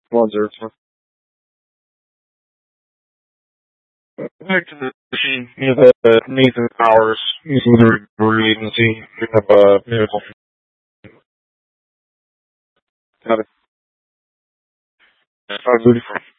103. Back to the machine. You know, the Nathan Powers, using the recovery agency, pick up medical. Got it. 534.